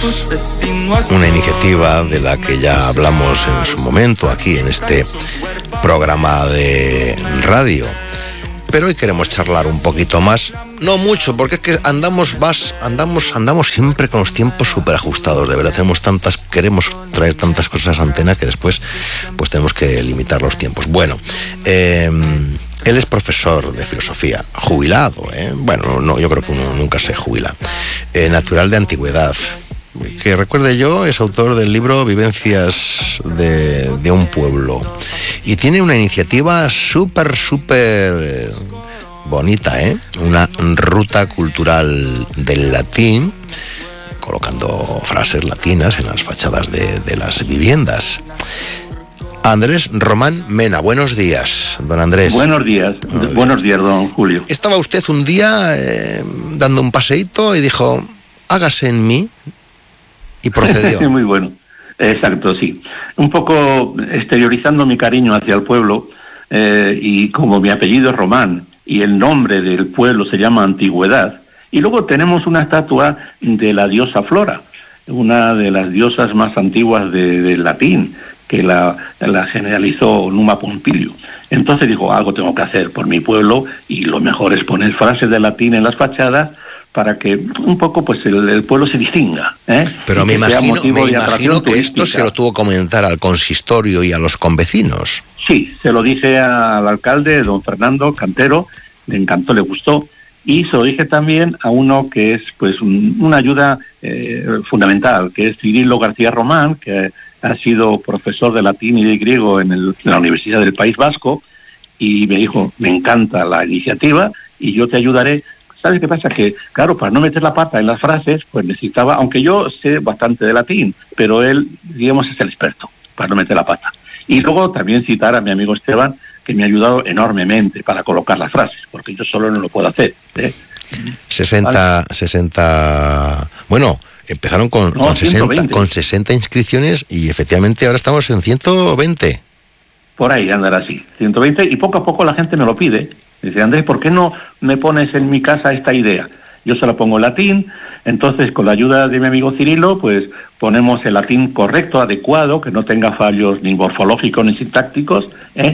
Una iniciativa de la que ya hablamos en su momento aquí en este programa de radio. Pero hoy queremos charlar un poquito más, no mucho, porque es que andamos siempre con los tiempos súper ajustados, de verdad, queremos traer tantas cosas a antena que después pues tenemos que limitar los tiempos. Bueno, él es profesor de filosofía, jubilado, bueno, no, yo creo que uno nunca se jubila, natural de Antigüedad. Que recuerde yo, es autor del libro Vivencias de un pueblo y tiene una iniciativa súper bonita, una ruta cultural del latín, colocando frases latinas en las fachadas de las viviendas. Andrés Román Mena, buenos días, don Andrés. Buenos días, don Julio. Estaba usted un día dando un paseíto y dijo, hágase en mí. Y procedió. Muy bueno, exacto, sí. Un poco exteriorizando mi cariño hacia el pueblo, y como mi apellido es Román y el nombre del pueblo se llama Antigüedad, y luego tenemos una estatua de la diosa Flora, una de las diosas más antiguas del latín, que la generalizó Numa Pompilio. Entonces digo, algo tengo que hacer por mi pueblo, y lo mejor es poner frases de latín en las fachadas, para que un poco pues el pueblo se distinga. Pero me imagino que esto se lo tuvo que comentar al consistorio y a los convecinos. Sí, se lo dije al alcalde, don Fernando Cantero, le encantó, le gustó, y se lo dije también a uno que es pues una ayuda fundamental, que es Cirilo García Román, que ha sido profesor de latín y de griego en la Universidad del País Vasco, y me dijo, me encanta la iniciativa y yo te ayudaré. ¿Sabes qué pasa? Que, claro, para no meter la pata en las frases, pues necesitaba, aunque yo sé bastante de latín, pero él, digamos, es el experto, para no meter la pata. Y luego también citar a mi amigo Esteban, que me ha ayudado enormemente para colocar las frases, porque yo solo no lo puedo hacer. 60... Bueno, empezaron con 60 inscripciones y efectivamente ahora estamos en 120. Por ahí andará así, 120, y poco a poco la gente me lo pide. Dice, Andrés, ¿por qué no me pones en mi casa esta idea? Yo se la pongo en latín, entonces con la ayuda de mi amigo Cirilo, pues ponemos el latín correcto, adecuado, que no tenga fallos ni morfológicos ni sintácticos,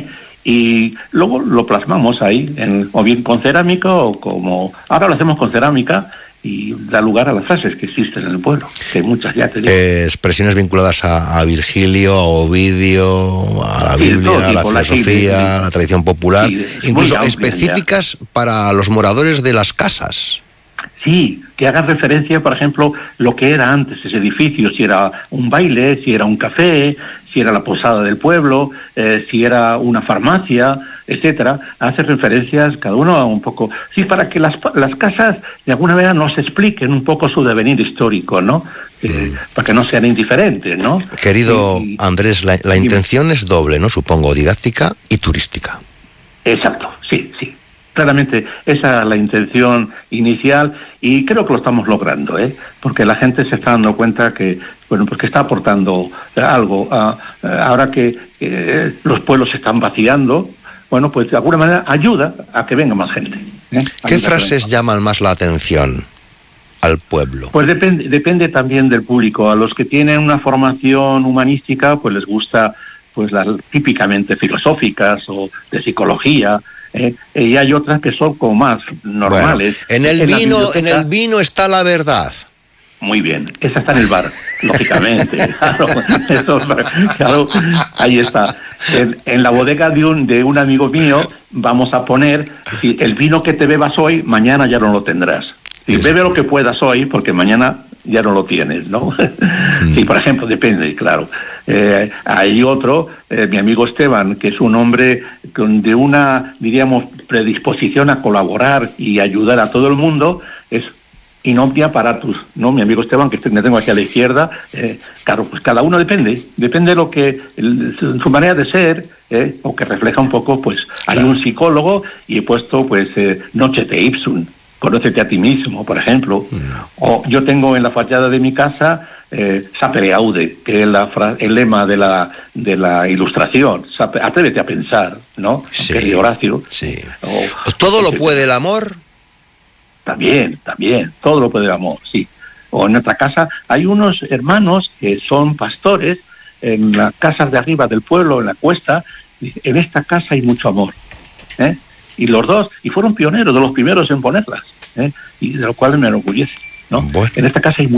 y luego lo plasmamos ahí, o bien con cerámica, o como ahora lo hacemos con cerámica, y da lugar a las frases que existen en el pueblo, que muchas ya te digo. Expresiones vinculadas a Virgilio, a Ovidio, a la Biblia, a la filosofía, a la tradición popular, incluso específicas para los moradores de las casas. Sí, que hagan referencia, por ejemplo, lo que era antes ese edificio, si era un baile, si era un café, si era la posada del pueblo, si era una farmacia, etcétera. Hace referencias cada uno un poco, sí, para que las casas de alguna manera nos expliquen un poco su devenir histórico, ¿no? Para que no sean indiferentes, ¿no? Querido Andrés, la intención es doble, ¿no? Supongo, didáctica y turística. Exacto, sí. Claramente esa es la intención inicial, y creo que lo estamos logrando, porque la gente se está dando cuenta que, bueno, pues que está aportando algo. Ahora que los pueblos se están vaciando, bueno, pues de alguna manera ayuda a que venga más gente. ¿Qué frases llaman más la atención al pueblo? Pues depende también del público. A los que tienen una formación humanística, pues les gusta pues las típicamente filosóficas o de psicología. Y hay otras que son como más normales. Bueno, en el vino está la verdad. Muy bien, esa está en el bar, lógicamente. Claro, ahí está. En la bodega de un amigo mío vamos a poner, si el vino que te bebas hoy, mañana ya no lo tendrás. Bebe lo que puedas hoy, porque mañana ya no lo tienes, ¿no? Sí, por ejemplo, depende, claro. Hay otro, mi amigo Esteban, que es un hombre de una, diríamos, predisposición a colaborar y ayudar a todo el mundo, es in omnia apparatus, ¿no? Mi amigo Esteban, que me tengo aquí a la izquierda, claro, pues cada uno depende de lo que, su manera de ser, o que refleja un poco, pues, hay un psicólogo, y he puesto, pues, nocete ipsum, conócete a ti mismo, por ejemplo. O yo tengo en la fachada de mi casa sapere aude, que es el lema de la ilustración. Atrévete a pensar, ¿no? Sí, que es de Horacio. Sí. ¿Todo lo puede el amor? También, todo lo puede el amor, sí. O en otra casa hay unos hermanos que son pastores en las casas de arriba del pueblo, en la cuesta. En esta casa hay mucho amor, y los dos, y fueron pioneros, de los primeros en ponerlas, y de lo cual me enorgullece, ¿no? Bueno. En esta casa hay